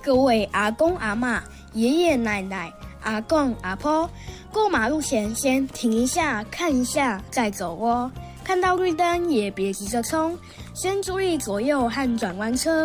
各位阿公阿嬷、爷爷奶奶、阿公阿婆，过马路前先停一下，看一下，再走哦。看到绿灯也别急着冲，先注意左右和转弯车。